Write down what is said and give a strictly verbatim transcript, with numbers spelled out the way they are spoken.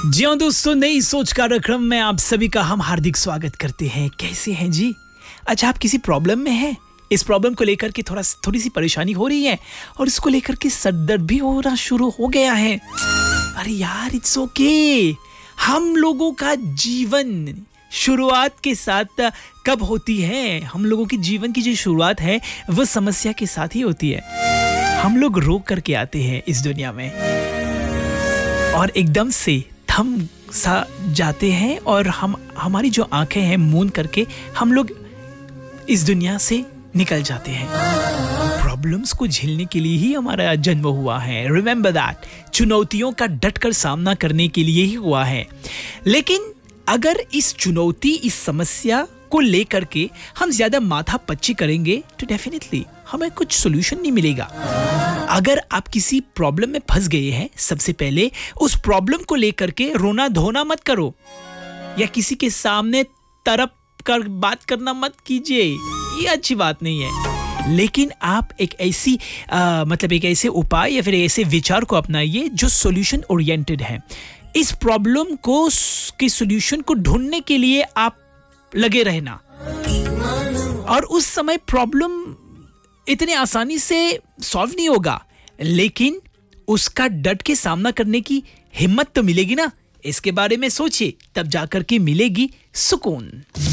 जी हाँ दोस्तों, नई सोच कार्यक्रम में आप सभी का हम हार्दिक स्वागत करते हैं। कैसे हैं जी? अच्छा, आप किसी प्रॉब्लम में हैं? इस प्रॉब्लम को लेकर के थोड़ा थोड़ी सी परेशानी हो रही है और इसको लेकर के सर दर्द भी होना शुरू हो गया है। अरे यार, इट्स ओके। हम लोगों का जीवन शुरुआत के साथ कब होती है? हम लोगों की जीवन की जो शुरुआत है वो समस्या के साथ ही होती है। हम लोग रो करके आते हैं इस दुनिया में और एकदम से थम सा जाते हैं और हम हमारी जो आंखें हैं मूंद करके हम लोग इस दुनिया से निकल जाते हैं। प्रॉब्लम्स को झेलने के लिए ही हमारा जन्म हुआ है। Remember that. चुनौतियों का डटकर सामना करने के लिए ही हुआ है। लेकिन अगर इस चुनौती, इस समस्या को लेकर के हम ज्यादा माथा पच्ची करेंगे तो डेफिनेटली हमें कुछ सोल्यूशन नहीं मिलेगा। अगर आप किसी प्रॉब्लम में फंस गए हैं, सबसे पहले उस प्रॉब्लम को लेकर के रोना धोना मत करो या किसी के सामने तरप कर बात करना मत कीजिए। ये अच्छी बात नहीं है। लेकिन आप एक ऐसी आ, मतलब एक ऐसे उपाय या फिर ऐसे विचार को अपनाइए जो सॉल्यूशन ओरिएंटेड है। इस प्रॉब्लम को के सॉल्यूशन को ढूंढने के लिए आप लगे रहना और उस समय प्रॉब्लम इतने आसानी से सॉल्व नहीं होगा, लेकिन उसका डट के सामना करने की हिम्मत तो मिलेगी ना। इसके बारे में सोचिए, तब जाकर के मिलेगी सुकून।